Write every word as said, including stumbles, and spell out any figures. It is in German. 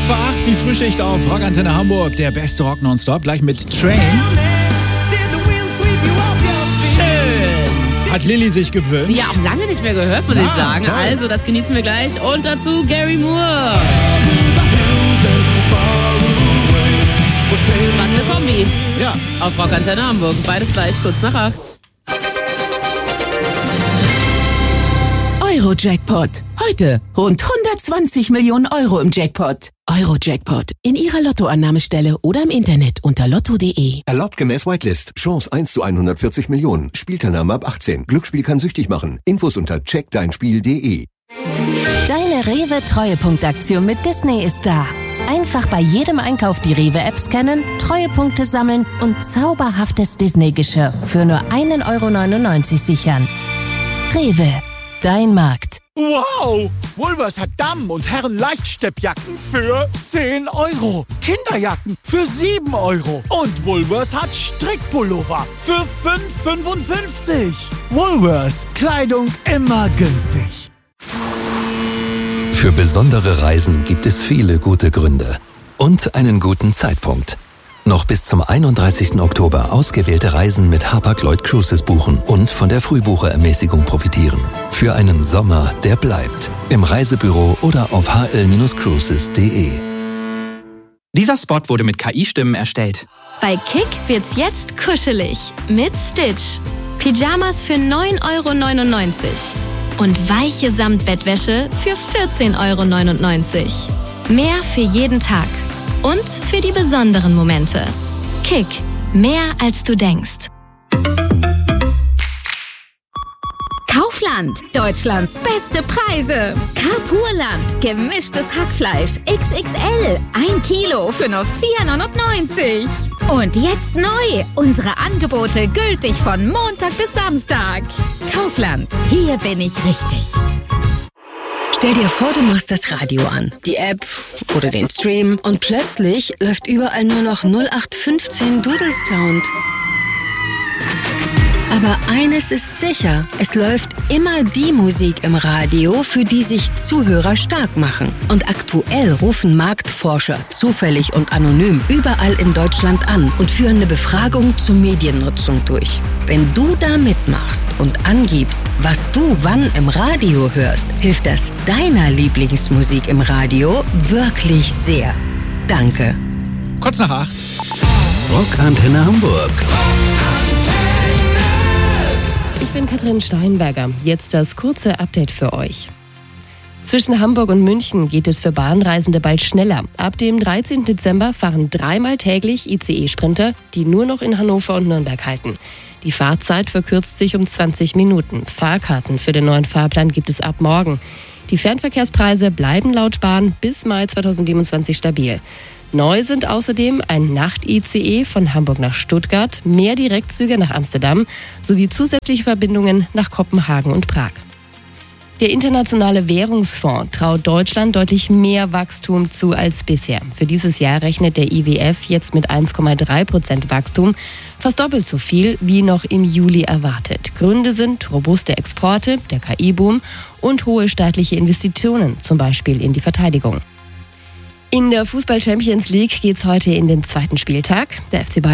vor acht, die Frühschicht auf Rockantenne Hamburg. Der beste Rock nonstop, gleich mit Train. Schön. Hat Lilly sich gewünscht. Ja, auch lange nicht mehr gehört, muss ja, ich sagen. Toll. Also, das genießen wir gleich. Und dazu Gary Moore. Spannende Kombi. Ja. Auf Rockantenne Hamburg. Beides gleich, kurz nach acht. Euro-Jackpot. Heute rund hundertzwanzig Millionen Euro im Jackpot. Euro-Jackpot. In Ihrer Lottoannahmestelle oder im Internet unter lotto punkt de. Erlaubt gemäß Whitelist. Chance eins zu hundertvierzig Millionen. Spielteilnahme ab achtzehn. Glücksspiel kann süchtig machen. Infos unter check dein spiel punkt de. Deine Rewe-Treuepunktaktion mit Disney ist da. Einfach bei jedem Einkauf die Rewe-App scannen, Treuepunkte sammeln und zauberhaftes Disney-Geschirr für nur ein Euro neunundneunzig sichern. Rewe, dein Markt. Wow! Woolworths hat Damen- und Herren-Leichtsteppjacken für zehn Euro. Kinderjacken für sieben Euro. Und Woolworths hat Strickpullover für fünf Euro fünfundfünfzig. Woolworths, Kleidung immer günstig. Für besondere Reisen gibt es viele gute Gründe und einen guten Zeitpunkt. Noch bis zum einunddreißigsten Oktober ausgewählte Reisen mit Hapag-Lloyd Cruises buchen und von der Frühbucherermäßigung profitieren. Für einen Sommer, der bleibt. Im Reisebüro oder auf h l cruises punkt de. Dieser Spot wurde mit K I-Stimmen erstellt. Bei Kick wird's jetzt kuschelig mit Stitch. Pyjamas für neun Euro neunundneunzig und weiche Samtbettwäsche für vierzehn Euro neunundneunzig. Mehr für jeden Tag und für die besonderen Momente. Kick, mehr als du denkst. Kaufland, Deutschlands beste Preise. Carpurland, gemischtes Hackfleisch X X L, ein Kilo für nur vier neunundneunzig. Und jetzt neu, unsere Angebote gültig von Montag bis Samstag. Kaufland, hier bin ich richtig. Stell dir vor, du machst das Radio an, die App oder den Stream und plötzlich läuft überall nur noch null acht fünfzehn Doodle Sound. Aber eines ist sicher, es läuft immer die Musik im Radio, für die sich Zuhörer stark machen. Und aktuell rufen Marktforscher zufällig und anonym überall in Deutschland an und führen eine Befragung zur Mediennutzung durch. Wenn du da mitmachst und angibst, was du wann im Radio hörst, hilft das deiner Lieblingsmusik im Radio wirklich sehr. Danke. Kurz nach acht. Rockantenne Hamburg. Ich bin Katrin Steinberger. Jetzt das kurze Update für euch. Zwischen Hamburg und München geht es für Bahnreisende bald schneller. Ab dem dreizehnten Dezember fahren dreimal täglich I C E-Sprinter, die nur noch in Hannover und Nürnberg halten. Die Fahrzeit verkürzt sich um zwanzig Minuten. Fahrkarten für den neuen Fahrplan gibt es ab morgen. Die Fernverkehrspreise bleiben laut Bahn bis Mai zweitausendsiebenundzwanzig stabil. Neu sind außerdem ein Nacht-I C E von Hamburg nach Stuttgart, mehr Direktzüge nach Amsterdam sowie zusätzliche Verbindungen nach Kopenhagen und Prag. Der Internationale Währungsfonds traut Deutschland deutlich mehr Wachstum zu als bisher. Für dieses Jahr rechnet der I W F jetzt mit eins Komma drei Prozent Wachstum, fast doppelt so viel wie noch im Juli erwartet. Gründe sind robuste Exporte, der K I-Boom und hohe staatliche Investitionen, zum Beispiel in die Verteidigung. In der Fußball-Champions League geht's heute in den zweiten Spieltag. Der F C Bayern